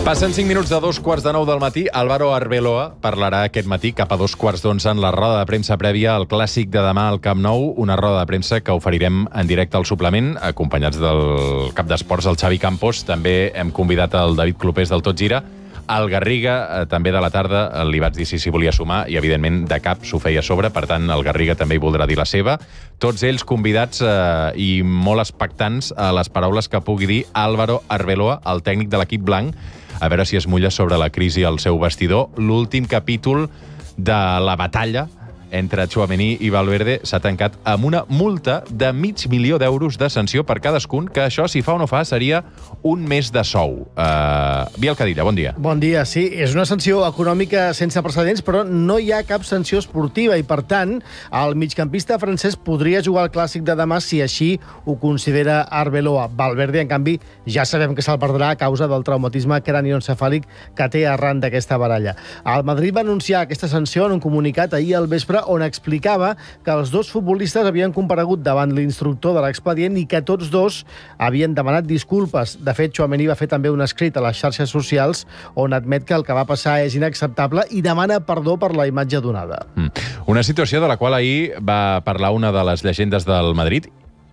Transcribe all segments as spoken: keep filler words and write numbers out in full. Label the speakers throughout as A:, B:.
A: Passen cinc minuts de dos quarts de nou del matí. Álvaro Arbeloa parlarà aquest matí cap a dos quarts d'onze en la roda de premsa prèvia al clàssic de demà al Camp Nou, una roda de premsa que oferirem en directe al suplement, acompanyats del cap d'esports, el Xavi Campos. També hem convidat el David Clopés del Tot Gira. Al Garriga, eh, també de la tarda, li vaig dir si s'hi volia sumar i, evidentment, de cap s'ho feia a sobre. Per tant, el Garriga també hi voldrà dir la seva. Tots ells convidats eh, i molt expectants a les paraules que pugui dir Álvaro Arbeloa, el tècnic de l'equip blanc, a veure si es mulla sobre la crisi al seu vestidor. L'últim capítol de la batalla entre Tchouaméni i Valverde s'ha tancat amb una multa de mig milió d'euros de sanció per cadascun, que això, si fa o no fa, seria un mes de sou. Uh, Biel Cadilla, bon dia.
B: Bon dia, sí. És una sanció econòmica sense precedents, però no hi ha cap sanció esportiva i, per tant, el migcampista francès podria jugar al clàssic de demà si així ho considera Arbeloa. Valverde, en canvi, ja sabem que se'l perdrà a causa del traumatisme cranioencefàlic que té arran d'aquesta baralla. El Madrid va anunciar aquesta sanció en un comunicat ahir al vespre on explicava que els dos futbolistes havien comparegut davant l'instructor de l'expedient i que tots dos havien demanat disculpes. De fet, Tchouaméni va fer també un escrit a les xarxes socials on admet que el que va passar és inacceptable i demana perdó per la imatge donada.
A: Mm. Una situació de la qual ahir va parlar una de les llegendes del Madrid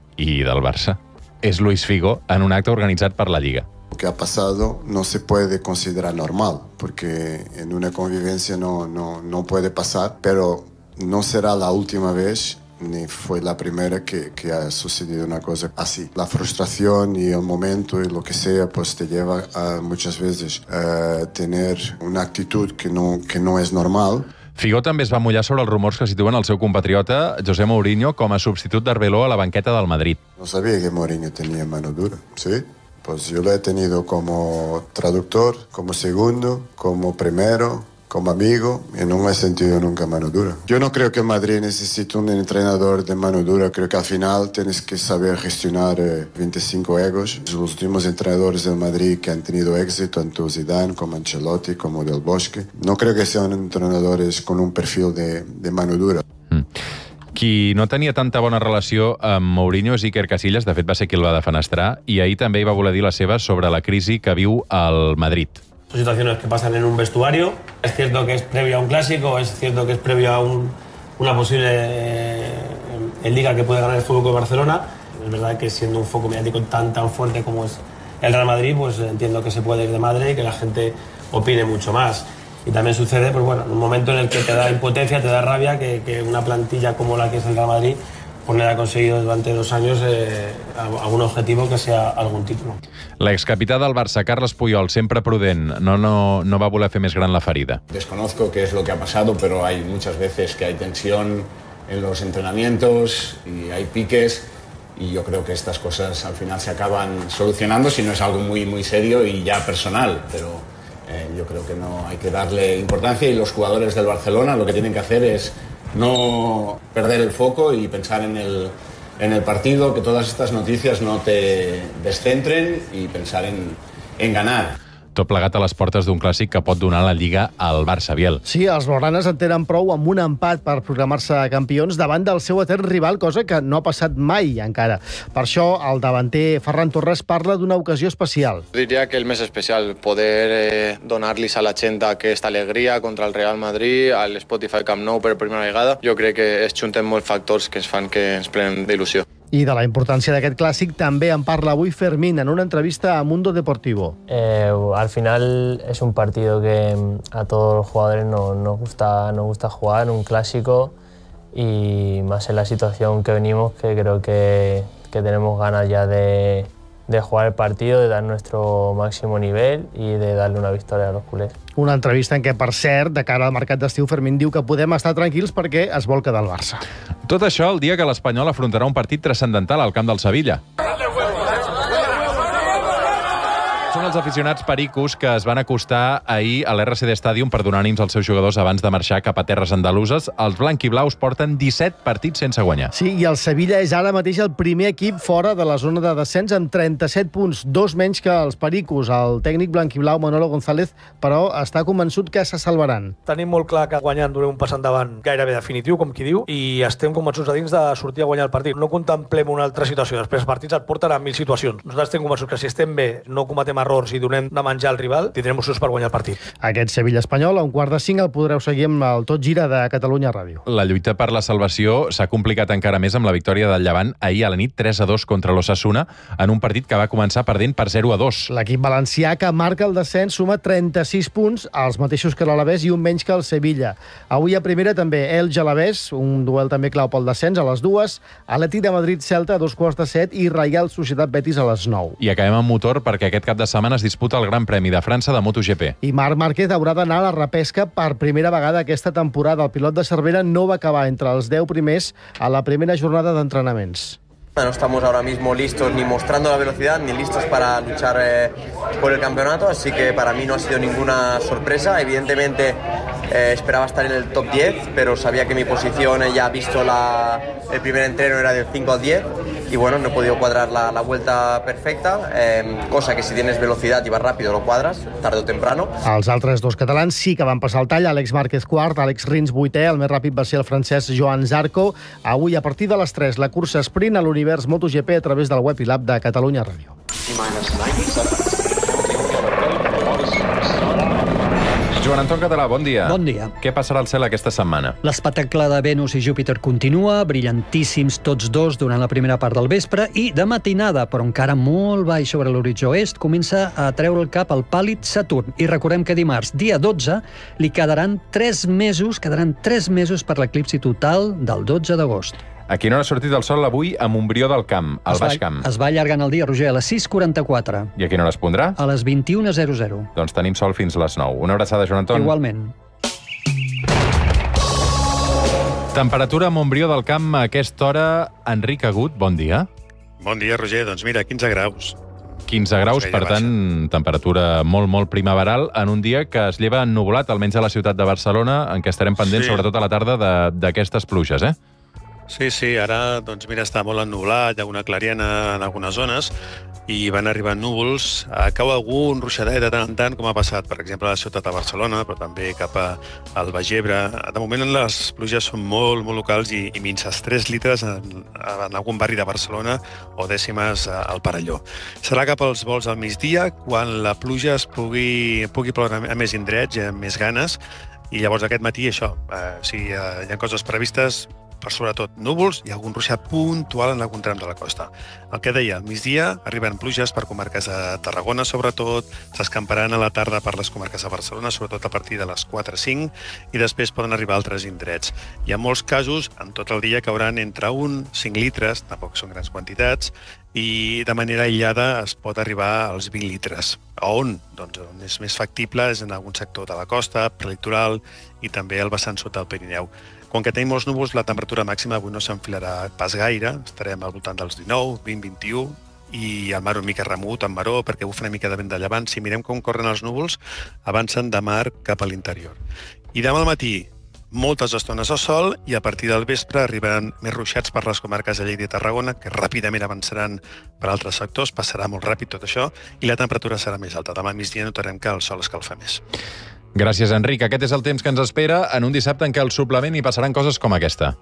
A: i del Barça. És Luis Figo en un acte organitzat per la Lliga.
C: Lo que ha pasado no se puede considerar normal, porque en una convivencia no, no, no puede pasar, pero no será la última vez ni fue la primera que, que ha sucedido una cosa así. La frustración y el momento y lo que sea pues te lleva a muchas veces a tener una actitud que no, que no es normal.
A: Figo també es va mullar sobre els rumors que situen el seu compatriota José Mourinho com a substitut d'Arbeloa a la banqueta del Madrid.
C: No sabía que Mourinho tenía mano dura, ¿sí? Pues yo lo he tenido como traductor, como segundo, como primero, como amigo, y no he sentido nunca mano dura. Yo no creo que Madrid necesite un entrenador de mano dura. Creo que al final tienes que saber gestionar eh, veinticinco egos. Los últimos entrenadores del Madrid que han tenido éxito, tanto Zidane como Ancelotti, como Del Bosque, no creo que sean entrenadores con un perfil de, de mano dura.
A: Mm. Qui no tenia tanta bona relació amb Mourinho és Iker Casillas. De fet, va ser qui el va defenestrar, i ahir també hi va voler dir la seva sobre la crisi que viu al Madrid.
D: Son situaciones que pasan en un vestuario. Es cierto que es previo a un clásico, es cierto que es previo a un, una posible eh, en Liga que puede ganar el Fútbol Club Barcelona. Es verdad que siendo un foco mediático tan tan fuerte como es el Real Madrid, pues entiendo que se puede ir de madre y que la gente opine mucho más. Y también sucede, pues bueno, en un momento en el que te da impotencia, te da rabia que, que una plantilla como la que es el Real Madrid pues no haya conseguido durante dos años eh, algún objetivo que sea algún título.
A: L'excapità del Barça, Carles Puyol, sempre prudent, no, no, no va voler fer més gran la ferida.
E: Desconozco qué es lo que ha pasado, pero hay muchas veces que hay tensión en los entrenamientos y hay piques, y yo creo que estas cosas al final se acaban solucionando si no es algo muy, muy serio y ya personal, pero eh, yo creo que no hay que darle importancia, y los jugadores del Barcelona lo que tienen que hacer es no perder el foco y pensar en el, en el partido, que todas estas noticias no te descentren, y pensar en, en ganar.
A: Tot plegat a les portes d'un clàssic que pot donar la Lliga al Barça, Biel.
B: Sí, els blaugranes en tenen prou amb un empat per proclamar-se campions davant del seu etern rival, cosa que no ha passat mai encara. Per això, el davanter Ferran Torres parla d'una ocasió especial.
F: Diria que el més especial, poder eh, donar-los a la gent aquesta alegria contra el Real Madrid, al Spotify Camp Nou per primera vegada. Jo crec que es junten molts factors que ens fan que ens prenen d'il·lusió.
B: I de la importància d'aquest clàssic també en parla avui Fermín en una entrevista a Mundo Deportivo.
G: Eh, al final es un partido que a todos los jugadores nos, nos, gusta, nos gusta jugar, un clásico, y más en la situación que venimos, que creo que, que tenemos ganas ya de, de jugar el partido, de dar nuestro máximo nivel y de darle una victoria a los culers.
B: Una entrevista en què, per cert, de cara al mercat d'estiu, Fermín diu que podem estar tranquils perquè es vol quedar al Barça.
A: Tot això el dia que l'Espanyol afrontarà un partit transcendental al camp del Sevilla. Són els aficionats pericos que es van acostar ahir a l'R C D Stadium per donar ànims als seus jugadors abans de marxar cap a terres andaluses. Els blanquiblaus porten disset partits sense guanyar.
B: Sí, i el Sevilla és ara mateix el primer equip fora de la zona de descens amb trenta-set punts, dos menys que els pericos. El tècnic blanquiblau, Manolo González, però està convençut que se salvaran.
H: Tenim molt clar que guanyant durem un pas endavant gairebé definitiu, com qui diu, i estem convençuts a dins de sortir a guanyar el partit. No contemplem una altra situació. Després els partits et porten a mil situacions. Nosaltres estem convençuts que si estem bé, no cometem errors i donem de menjar al rival, tindrem opcions per guanyar el partit.
B: Aquest Sevilla-Espanyol, a un quart de cinc, el podreu seguir amb el Tot Gira de Catalunya Ràdio.
A: La lluita per la salvació s'ha complicat encara més amb la victòria del Llevant ahir a la nit tres a dos contra l'Osasuna en un partit que va començar perdent per zero a dos.
B: L'equip valencià, que marca el descens, suma trenta-sis punts, els mateixos que l'Alavés i un menys que el Sevilla. Avui a primera també Elx-Alavés, un duel també clau pel descens a les dues, Atlètic de Madrid-Celta a dos quarts de set i Reial Societat-Betis a les nou.
A: I acabem amb motor perquè aquest cap de setmana es disputa el Gran Premi de França de MotoGP.
B: I Marc Márquez haurà d'anar a la repesca per primera vegada aquesta temporada. El pilot de Cervera no va acabar entre els deu primers a la primera jornada d'entrenaments.
I: No estamos ahora mismo listos ni mostrando la velocidad ni listos para luchar eh, por el campeonato, así que para mí no ha sido ninguna sorpresa. Evidentemente eh, esperaba estar en el top diez, pero sabía que mi posición, eh, ya visto la, el primer entreno, era del cinco al diez y bueno, no he podido cuadrar la, la vuelta perfecta, eh, cosa que si tienes velocidad y vas rápido lo cuadras, tarde o temprano.
B: Els altres dos catalans sí que van passar el tall. Àlex Márquez quart, Àlex Rins vuitè, el més ràpid va ser el francès Joan Zarco. Avui, a partir de les tres, la cursa sprint a l'univers MotoGP a través del web i l'app de Catalunya Ràdio.
A: Joan Anton Català, bon dia.
J: Bon dia.
A: Què passarà al cel aquesta setmana?
J: L'espectacle de Venus i Júpiter continua, brillantíssims tots dos durant la primera part del vespre, i de matinada, però encara molt baix sobre l'horitzó est, comença a treure el cap al pàl·lid Saturn. I recordem que dimarts, dia dotze, li quedaran tres mesos, quedaran tres mesos per l'eclipsi total del dotze d'agost.
A: A quina hora ha sortit el sol avui a Montbrió del Camp, al Baix Camp?
J: Es va allargant el dia, Roger, a les sis quaranta-quatre.
A: I a quina hora es pondrà?
J: A les vint-i-una zero zero.
A: Doncs tenim sol fins a les nou. Una abraçada, Joan Anton.
J: Igualment.
A: Temperatura a Montbrió del Camp a aquesta hora. Enric Agut, bon dia.
K: Bon dia, Roger. Doncs mira, quinze graus.
A: quinze graus, per tant, temperatura molt, molt primaveral, en un dia que es lleva ennuvolat, almenys a la ciutat de Barcelona, en què estarem pendents, sí, sobretot a la tarda, d'aquestes pluges, eh?
K: Sí, sí, ara, doncs mira, està molt ennublat, hi ha alguna clariana en algunes zones, i van arribant núvols. Cau algun ruixadet de tant en tant, com ha passat, per exemple, a la ciutat de Barcelona, però també cap al Baix Ebre. De moment, les pluges són molt, molt locals i, i minces tres litres en, en algun barri de Barcelona o dècimes al Perelló. Serà cap als volts al migdia, quan la pluja es pugui, pugui ploure a més indrets i amb més ganes, i llavors aquest matí això, eh, si hi ha coses previstes, per sobretot núvols i algun ruixat puntual en algun tram de la costa. El que deia, al migdia arriben pluges per comarques de Tarragona, sobretot, s'escamparan a la tarda per les comarques de Barcelona, sobretot a partir de les quatre o cinc, i després poden arribar a altres indrets. I en molts casos, en tot el dia, cauran entre un i cinc litres, tampoc són grans quantitats, i de manera aïllada es pot arribar als vint litres. A on? Doncs on és més factible és en algun sector de la costa, prelitoral i també al vessant sud del Pirineu. Quan que tenim molts núvols, la temperatura màxima avui no s'enfilarà pas gaire, estarem al voltant dels dinou, vint, vint-i-u, i el mar una mica remut, en maró, perquè bufa una mica de vent de llevant. Si mirem com corren els núvols, avancen de mar cap a l'interior. I demà al matí, moltes estones al sol, i a partir del vespre arribaran més ruixats per les comarques de Lleida i Tarragona, que ràpidament avançaran per altres sectors, passarà molt ràpid tot això, i la temperatura serà més alta. Demà a migdia notarem que el sol escalfa més.
A: Gràcies, Enric. Aquest és el temps que ens espera en un dissabte en què al suplement hi passaran coses com aquesta.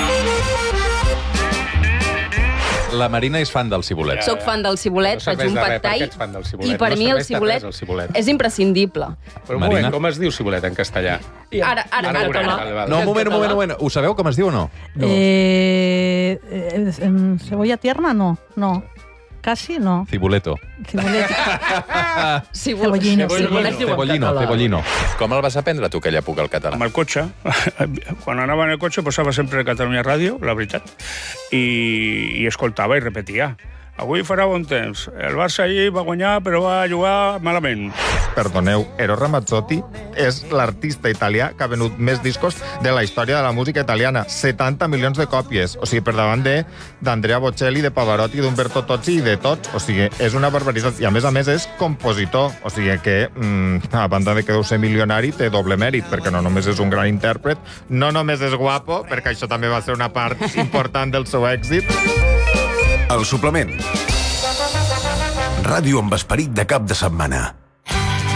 A: La Marina és fan del cibulet.
L: Soc fan del cibulet,
M: no
L: faig un pad thai, i per
M: no
L: mi el cibulet, el cibulet és imprescindible.
M: Però un moment, com es diu cibulet en castellà?
L: Ara, ara, ara, ara,
A: ara. No, un moment, un moment, un moment. Ho sabeu com es diu o no?
N: no. Eh, eh, cebolla tierna, no, no. Casi no.
A: Cibuleto.
N: Cibuleto.
L: Cebollino.
A: Cebollino, cebollino. Com el vas aprendre tu, aquella època, el català?
O: Amb el cotxe. Quan anava en el cotxe posava sempre Catalunya Ràdio, la veritat, i, i escoltava i repetia. Avui farà bon temps. El Barça ahir va guanyar, però va jugar malament.
P: Perdoneu, Eros Ramazzotti és l'artista italià que ha venut més discos de la història de la música italiana. setanta milions de còpies. O sigui, per davant d'Andrea Bocelli, de Pavarotti, d'Umberto Tozzi i de tots. O sigui, és una barbaritat. I a més a més és compositor. O sigui que, mm, a banda de que deu ser milionari, té doble mèrit, perquè no només és un gran intèrpret, no només és guapo, perquè això també va ser una part important del seu èxit.
Q: El suplement. Ràdio amb esperit de cap de setmana.